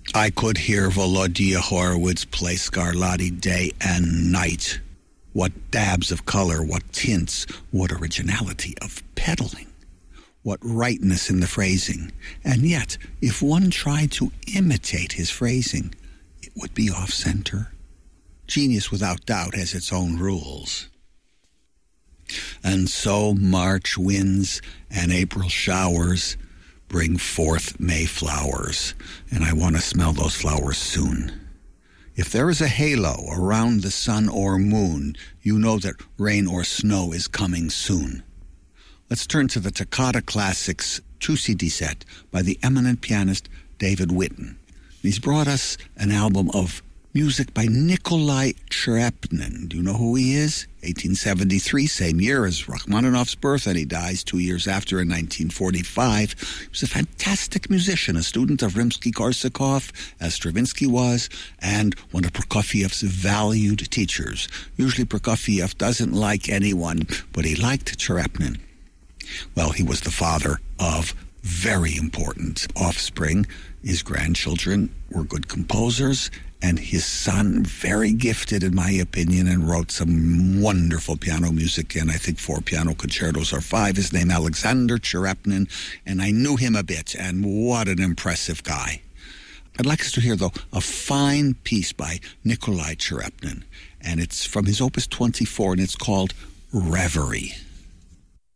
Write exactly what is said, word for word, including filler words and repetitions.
I could hear Volodya Horowitz play Scarlatti day and night. What dabs of color, what tints, what originality of pedaling, what rightness in the phrasing. And yet, if one tried to imitate his phrasing, it would be off-center. Genius, without doubt, has its own rules. And so March winds and April showers bring forth May flowers, and I want to smell those flowers soon. If there is a halo around the sun or moon, you know that rain or snow is coming soon. Let's turn to the Toccata Classics two C D set by the eminent pianist David Witten. He's brought us an album of music by Nikolai Cherepnin. Do you know who he is? eighteen seventy-three, same year as Rachmaninoff's birth, and he dies two years after in nineteen forty-five. He was a fantastic musician, a student of Rimsky-Korsakov, as Stravinsky was, and one of Prokofiev's valued teachers. Usually Prokofiev doesn't like anyone, but he liked Cherepnin. Well, he was the father of very important offspring. His grandchildren were good composers, and his son, very gifted in my opinion, and wrote some wonderful piano music, and I think four piano concertos or five. His name, Alexander Cherepnin, and I knew him a bit, and what an impressive guy. I'd like us to hear, though, a fine piece by Nikolai Cherepnin, and it's from his Opus twenty-four, and it's called Reverie.